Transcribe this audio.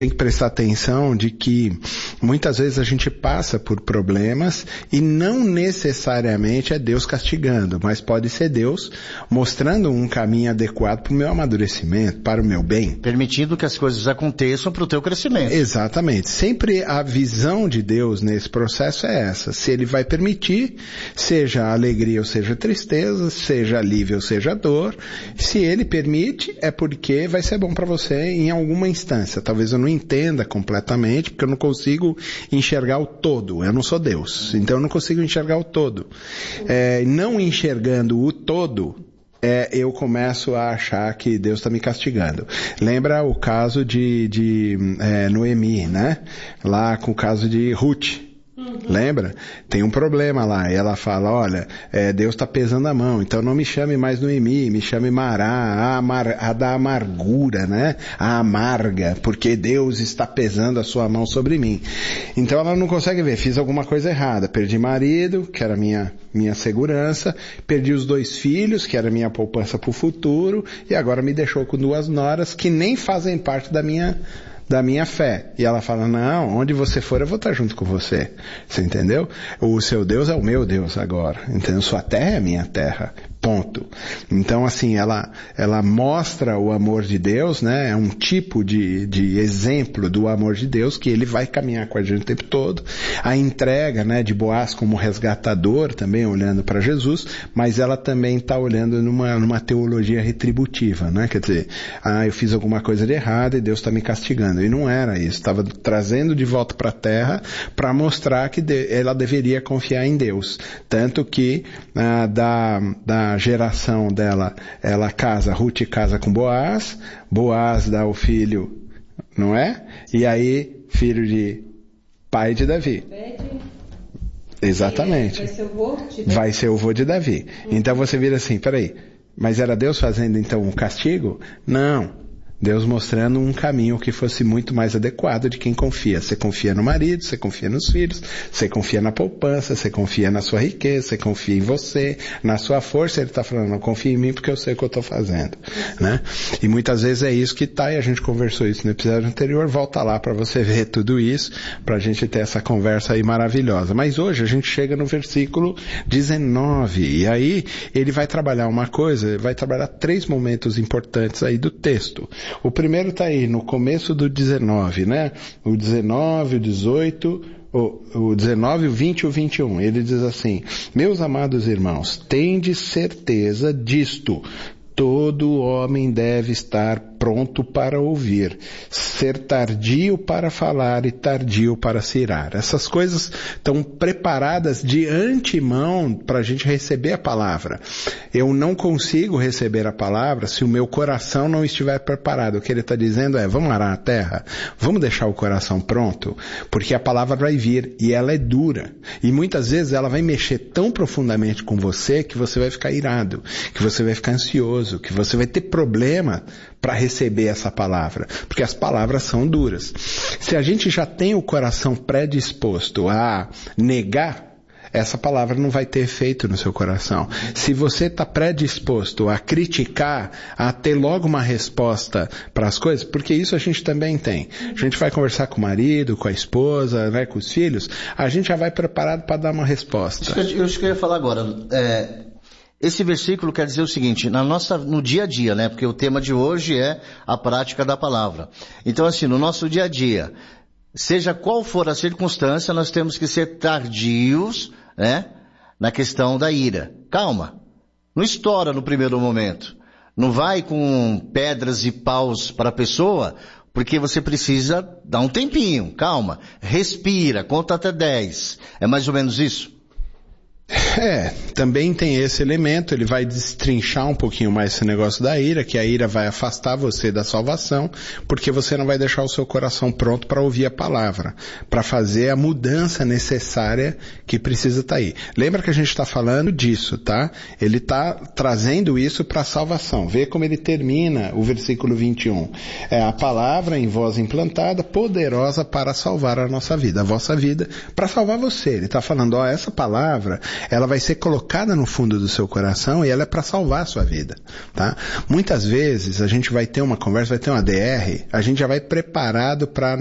tem que prestar atenção de que muitas vezes a gente passa por problemas e não necessariamente é Deus castigando, mas pode ser Deus mostrando um caminho adequado para o meu amadurecimento, para o meu bem. Permitindo que as coisas aconteçam para o teu crescimento. Exatamente. Sempre a visão de Deus nesse processo é essa. Se Ele vai permitir, seja alegria ou seja tristeza, seja alívio ou seja dor, se Ele permite, é porque vai ser bom para você em alguma instância. Talvez eu não entenda completamente, porque eu não consigo enxergar o todo. Eu não sou Deus, então eu não consigo enxergar o todo. Não enxergando o todo, eu começo a achar que Deus está me castigando. Lembra o caso de Noemi, né? Lá com o caso de Ruth. Lembra? Tem um problema lá. E ela fala, olha, Deus está pesando a mão, então não me chame mais Noemi, me chame Mará, a da amargura, né? A amarga, porque Deus está pesando a sua mão sobre mim. Então ela não consegue ver, fiz alguma coisa errada. Perdi marido, que era minha segurança, perdi os 2 filhos, que era minha poupança para o futuro, e agora me deixou com 2 noras que nem fazem parte da minha fé. E ela fala, não, onde você for eu vou estar junto com você. Você entendeu? O seu Deus é o meu Deus agora. Entendeu? Sua terra é a minha terra. Ponto. Então, assim, ela mostra o amor de Deus, né? É um tipo de exemplo do amor de Deus que Ele vai caminhar com a gente o tempo todo. A entrega, né, de Boaz como resgatador, também olhando para Jesus, mas ela também está olhando numa teologia retributiva, né? Quer dizer, eu fiz alguma coisa de errado e Deus está me castigando. E não era isso. Estava trazendo de volta para a terra para mostrar que ela deveria confiar em Deus. Tanto que da geração dela, Ruth casa com Boaz dá o filho, não é? E aí, filho de pai de Davi. Exatamente. Vai ser o vô de Davi. Então você vira assim, peraí, mas era Deus fazendo então um castigo? Não. Deus mostrando um caminho que fosse muito mais adequado de quem confia. Você confia no marido, você confia nos filhos, você confia na poupança, você confia na sua riqueza, você confia em você, na sua força. Ele está falando, não confia em mim porque eu sei o que eu estou fazendo, né? E muitas vezes é isso que está, e a gente conversou isso no episódio anterior. Volta lá para você ver tudo isso, para a gente ter essa conversa aí maravilhosa. Mas hoje a gente chega no versículo 19, e aí ele vai trabalhar uma coisa, vai trabalhar 3 momentos importantes aí do texto. O primeiro está aí no começo do 19, né? O 19, o 18, o 19, o 20 e o 21. Ele diz assim, meus amados irmãos, tende certeza disto, todo homem deve estar pronto para ouvir, ser tardio para falar e tardio para se irar. Essas coisas estão preparadas de antemão para a gente receber a palavra. Eu não consigo receber a palavra se o meu coração não estiver preparado. O que ele está dizendo é, vamos arar a terra? Vamos deixar o coração pronto? Porque a palavra vai vir e ela é dura. E muitas vezes ela vai mexer tão profundamente com você que você vai ficar irado, que você vai ficar ansioso, que você vai ter problema para receber essa palavra, porque as palavras são duras. Se a gente já tem o coração predisposto a negar, essa palavra não vai ter efeito no seu coração. Se você está predisposto a criticar, a ter logo uma resposta para as coisas, porque isso a gente também tem. A gente vai conversar com o marido, com a esposa, né, com os filhos, a gente já vai preparado para dar uma resposta. Isso que eu ia falar agora. Esse versículo quer dizer o seguinte, no dia a dia, né? Porque o tema de hoje é a prática da palavra. Então, assim, no nosso dia a dia, seja qual for a circunstância, nós temos que ser tardios, né? Na questão da ira. Calma. Não estoura no primeiro momento. Não vai com pedras e paus para a pessoa, porque você precisa dar um tempinho. Calma. Respira. Conta até 10. É mais ou menos isso? Também tem esse elemento, ele vai destrinchar um pouquinho mais esse negócio da ira, que a ira vai afastar você da salvação, porque você não vai deixar o seu coração pronto para ouvir a palavra, para fazer a mudança necessária que precisa estar aí. Lembra que a gente está falando disso, tá? Ele está trazendo isso para a salvação. Vê como ele termina o versículo 21. É a palavra em vós implantada, poderosa para salvar a nossa vida, a vossa vida, para salvar você. Ele está falando, essa palavra ela vai ser colocada no fundo do seu coração e ela é para salvar a sua vida, tá? Muitas vezes a gente vai ter uma conversa, vai ter uma DR, a gente já vai preparado para